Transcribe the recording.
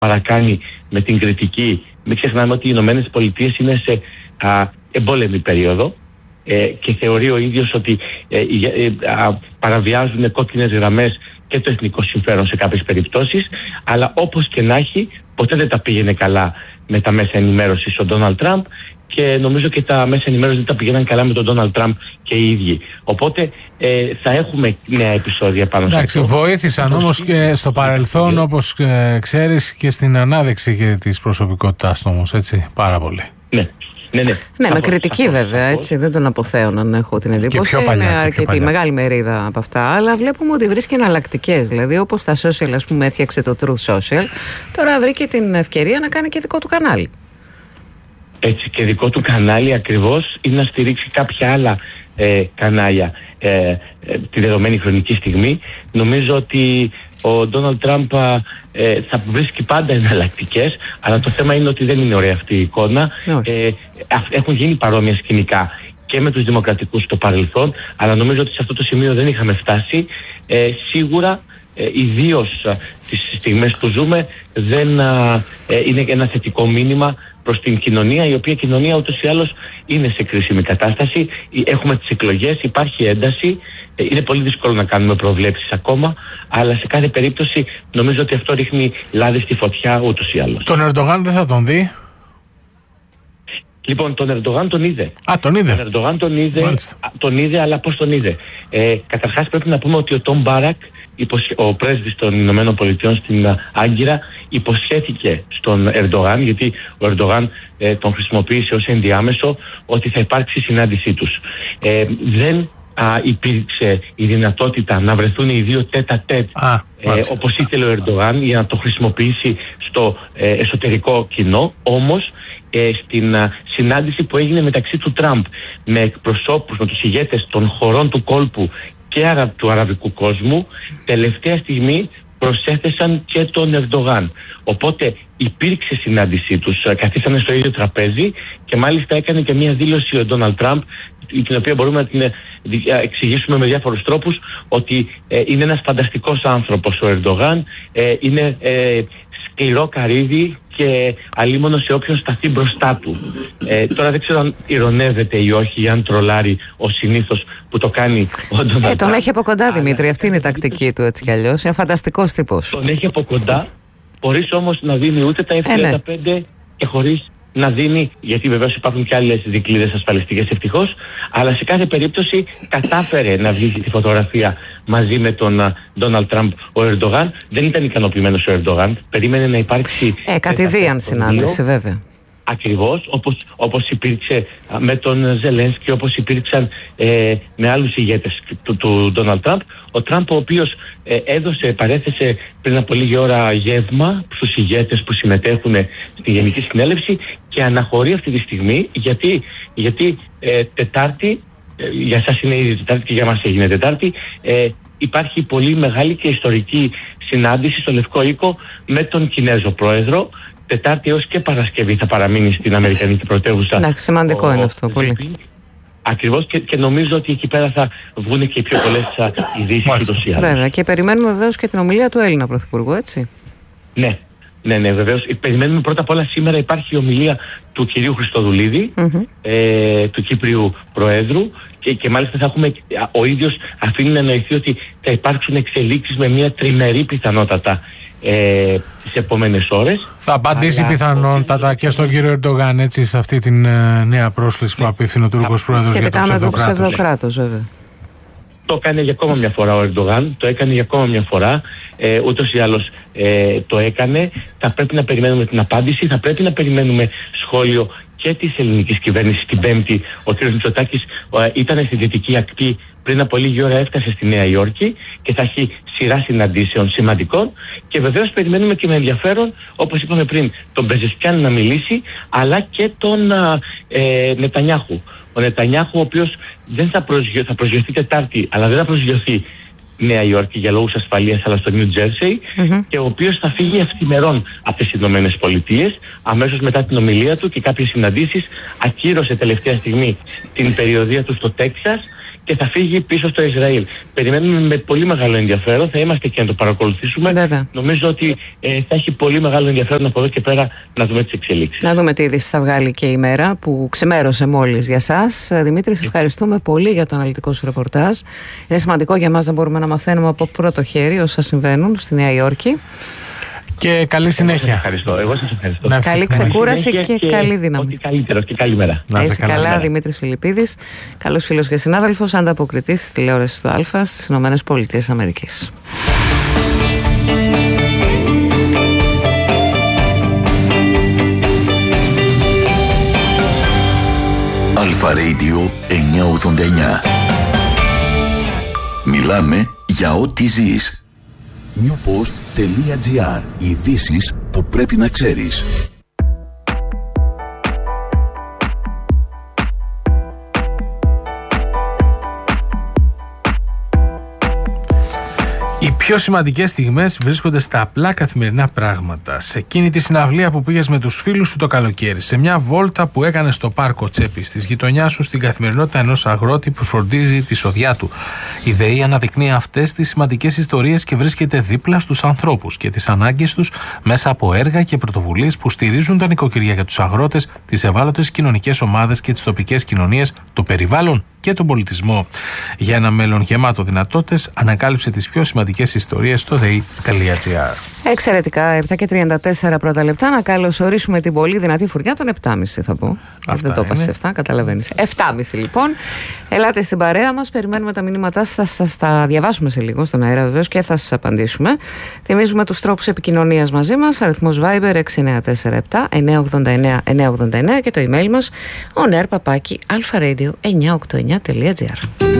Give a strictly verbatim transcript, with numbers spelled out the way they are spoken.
παρακάνει με την κριτική. Μην ξεχνάμε ότι οι Ηνωμένες Πολιτείες είναι σε α, εμπόλεμη περίοδο ε, και θεωρεί ο ίδιος ότι ε, ε, α, παραβιάζουν κόκκινες γραμμές και το εθνικό συμφέρον σε κάποιες περιπτώσεις, αλλά όπως και να έχει, ποτέ δεν τα πήγαινε καλά με τα μέσα ενημέρωσης ο Ντόναλντ Τραμπ και νομίζω και τα μέσα ενημέρωσης δεν τα πηγαίναν καλά με τον Ντόναλντ Τραμπ και οι ίδιοι. Οπότε ε, θα έχουμε νέα επεισόδια πάνω σε αυτό. Βοήθησαν όμως και στο παρελθόν, όπως ε, ξέρεις, και στην ανάδειξη και της προσωπικότητάς του όμως, έτσι, πάρα πολύ. Ναι. Ναι, ναι. ναι με κριτική βέβαια, έτσι, δεν τον αποθέωναν, έχω την εντύπωση. Και είναι αρκετή μεγάλη μερίδα από αυτά, αλλά βλέπουμε ότι βρίσκει εναλλακτικές. Δηλαδή, όπως τα social, ας πούμε, έφτιαξε το Truth Social, τώρα βρήκε την ευκαιρία να κάνει και δικό του κανάλι. Έτσι, και δικό του κανάλι ακριβώς είναι να στηρίξει κάποια άλλα ε, κανάλια ε, ε, τη δεδομένη χρονική στιγμή. Νομίζω ότι ο Ντόναλντ Τραμπ ε, θα βρίσκει πάντα εναλλακτικές, αλλά το θέμα είναι ότι δεν είναι ωραία αυτή η εικόνα. Ε, έχουν γίνει παρόμοια σκηνικά και με τους δημοκρατικούς στο παρελθόν, αλλά νομίζω ότι σε αυτό το σημείο δεν είχαμε φτάσει. Ε, σίγουρα, ε, ιδίως τις στιγμές που ζούμε, δεν ε, είναι ένα θετικό μήνυμα προς την κοινωνία, η οποία κοινωνία ούτως ή άλλως είναι σε κρίσιμη κατάσταση. Έχουμε τις εκλογές, υπάρχει ένταση. Είναι πολύ δύσκολο να κάνουμε προβλέψεις ακόμα, αλλά σε κάθε περίπτωση νομίζω ότι αυτό ρίχνει λάδι στη φωτιά ούτως ή άλλως. Τον Ερντογάν δεν θα τον δει? Λοιπόν, τον Ερντογάν τον είδε. Α, τον είδε. Τον Ερντογάν τον είδε, τον είδε, αλλά πώς τον είδε. Ε, καταρχάς πρέπει να πούμε ότι ο Τόμ Μπάρακ, ο πρέσβης των Ηνωμένων Πολιτειών στην Άγκυρα, υποσχέθηκε στον Ερντογάν, γιατί ο Ερντογάν ε, τον χρησιμοποίησε ως ενδιάμεσο, ότι θα υπάρξει συνάντησή τους. Ε, δεν α, υπήρξε η δυνατότητα να βρεθούν οι δύο τέτα τέτ ε, όπως ήθελε ο Ερντογάν, για να το χρησιμοποιήσει στο ε, εσωτερικό κοινό. Όμως ε, στην α, συνάντηση που έγινε μεταξύ του Τραμπ με εκπροσώπους, με τους ηγέτες των χωρών του κόλπου και του αραβικού κόσμου, τελευταία στιγμή προσέθεσαν και τον Ερντογάν. Οπότε υπήρξε συνάντησή τους, καθίσανε στο ίδιο τραπέζι και μάλιστα έκανε και μια δήλωση ο Ντόναλντ Τραμπ, την οποία μπορούμε να την εξηγήσουμε με διάφορους τρόπους, ότι ε, είναι ένας φανταστικός άνθρωπος ο Ερντογάν, ε, είναι ε, σκληρό καρύδι και αλίμονο σε όποιον σταθεί μπροστά του. Ε, τώρα δεν ξέρω αν ειρωνεύεται ή όχι, ή αν τρολάρει ο συνήθως που το κάνει ο Ντόναλντ Τραμπ. Ε, τον έχει από κοντά, Δημήτρη, αυτή είναι η τακτική του έτσι κι αλλιώς. Είναι φανταστικός τύπος. Τον έχει από κοντά, χωρίς όμως να δίνει ούτε τα εφ τριάντα πέντε ε, ναι. και χωρίς να δίνει, γιατί βεβαίως υπάρχουν και άλλες δικλείδες ασφαλιστικές ευτυχώς, αλλά σε κάθε περίπτωση κατάφερε να βγει τη φωτογραφία μαζί με τον Ντόναλντ Τραμπ ο Ερντογάν. Δεν ήταν ικανοποιημένος ο Ερντογάν, περίμενε να υπάρξει ε, κατηδίαν συνάντηση βέβαια. Ακριβώς, όπως, όπως υπήρξε με τον Ζελένσκι, όπως υπήρξαν ε, με άλλους ηγέτες του Ντόναλντ Τραμπ. Ο Τραμπ, ο οποίος ε, έδωσε, παρέθεσε πριν από λίγη ώρα γεύμα στους ηγέτες που συμμετέχουν στη Γενική Συνέλευση και αναχωρεί αυτή τη στιγμή, γιατί, γιατί ε, Τετάρτη, ε, για σας είναι ήδη Τετάρτη και για μας έγινε Τετάρτη, ε, υπάρχει πολύ μεγάλη και ιστορική συνάντηση στο Λευκό Οίκο με τον Κινέζο πρόεδρο. Τετάρτη έως και Παρασκευή θα παραμείνει στην Αμερικανική πρωτεύουσα. Εντάξει, σημαντικό ο, είναι αυτό, πολύ. Ακριβώς, και, και νομίζω ότι εκεί πέρα θα βγουν και οι πιο πολλές ειδήσεις ούτως ή άλλως. Βέβαια, και περιμένουμε βεβαίως και την ομιλία του Έλληνα Πρωθυπουργού, έτσι. Ναι, ναι, ναι, βεβαίως. Περιμένουμε πρώτα απ' όλα σήμερα υπάρχει η ομιλία του κυρίου Χριστοδουλίδη, mm-hmm. ε, του Κύπριου Προέδρου, και, και μάλιστα θα έχουμε, ο ίδιος αφήνει να εννοηθεί ότι θα υπάρξουν εξελίξεις με μια τριμερή πιθανότατα Ε, τις επόμενες ώρες. Θα απαντήσει πιθανότατα και στον κύριο Ερντογάν, έτσι, σε αυτή την ε, νέα πρόσκληση που απίθυνε ο Τούρκος Πρόεδρος για το ψευδοκράτος. Βέβαια. Το έκανε για ακόμα μια φορά ο Ερντογάν, το έκανε για ακόμα μια φορά, ε, ούτως ή άλλως ε, το έκανε. Θα πρέπει να περιμένουμε την απάντηση, θα πρέπει να περιμένουμε σχόλιο και της ελληνικής κυβέρνησης. Την Πέμπτη ο κ. Μητσοτάκης ε, ήταν στη Δυτική Ακτή, πριν από λίγη ώρα έφτασε στη Νέα Υόρκη και θα έχει σειρά συναντήσεων σημαντικών, και βεβαίως περιμένουμε και με ενδιαφέρον, όπως είπαμε πριν, τον Πεζεσκιάν να μιλήσει, αλλά και τον ε, Νετανιάχου. Ο Νετανιάχου, ο οποίος δεν θα, προσγειω, θα προσγειωθεί Τετάρτη, αλλά δεν θα προσγειωθεί Νέα Υόρκη για λόγους ασφαλείας, αλλά στο Νιου Τζέρσεϊ, mm-hmm. και ο οποίος θα φύγει ευθυμερών από τις Ηνωμένες Πολιτείες αμέσως μετά την ομιλία του και κάποιες συναντήσεις. Ακύρωσε τελευταία στιγμή την περιοδεία του στο Τέξας και θα φύγει πίσω στο Ισραήλ. Περιμένουμε με πολύ μεγάλο ενδιαφέρον, θα είμαστε και να το παρακολουθήσουμε. Βέβαια. Νομίζω ότι ε, θα έχει πολύ μεγάλο ενδιαφέρον από εδώ και πέρα να δούμε τις εξελίξεις. Να δούμε τι είδηση θα βγάλει και η μέρα που ξεμέρωσε μόλις για σας. Δημήτρη, σε ευχαριστούμε πολύ για το αναλυτικό σου ρεπορτάζ. Είναι σημαντικό για μας να μπορούμε να μαθαίνουμε από πρώτο χέρι όσα συμβαίνουν στη Νέα Υόρκη. Και καλή συνέχεια. Εγώ σας ευχαριστώ. Εγώ σας ευχαριστώ. Να καλή ξεκούραση και, και καλή δύναμη. Ό,τι καλύτερο και καλή μέρα. Να είσαι καλά, καλά. Δημήτρης Φιλιππίδης, καλός φίλος και συνάδελφος, ανταποκριτής της τηλεόρασης του Α στις Ηνωμένες Πολιτείες Αμερικής. Αλφα Radio εννιακόσια ογδόντα εννιά. Μιλάμε για ό,τι ζεις. newpost.gr. Ειδήσεις που πρέπει να ξέρεις. Οι πιο σημαντικές στιγμές βρίσκονται στα απλά καθημερινά πράγματα. Σε εκείνη τη συναυλία που πήγες με τους φίλους σου το καλοκαίρι, σε μια βόλτα που έκανες στο πάρκο Τσέπης, της γειτονιάς σου, στην καθημερινότητα ενός αγρότη που φροντίζει τη σοδιά του. Η ΔΕΗ αναδεικνύει αυτές τις σημαντικές ιστορίες και βρίσκεται δίπλα στους ανθρώπους και τις ανάγκες τους μέσα από έργα και πρωτοβουλίες που στηρίζουν τα νοικοκυριά για τους αγρότες, τις ευάλωτες κοινωνικές ομάδες και τις τοπικές κοινωνίες, το περιβάλλον και τον πολιτισμό. Για ένα μέλλον γεμάτο δυνατότητες, ανακάλυψε τις πιο σημαντικές ιστορίες στο ΔΕΗ.gr. Εξαιρετικά, επτά και τριάντα τέσσερα πρώτα λεπτά. Να καλωσορίσουμε την πολύ δυνατή φουρνιά των επτά και μισή θα πω. Αυτά δεν το είπα σε επτά, καταλαβαίνεις. επτά και μισή λοιπόν. Ελάτε στην παρέα μας, περιμένουμε τα μηνύματά σας, θα σας τα διαβάσουμε σε λίγο στον αέρα βεβαίως και θα σας απαντήσουμε. Θυμίζουμε τους τρόπους επικοινωνίας μαζί μας, αριθμός Viber έξι εννιά τέσσερα επτά εννιά ογδόντα εννιά εννιά ογδόντα εννιά και το email μας onair παπάκι alfaradio εννιακόσια ογδόντα εννιά τελεία gr.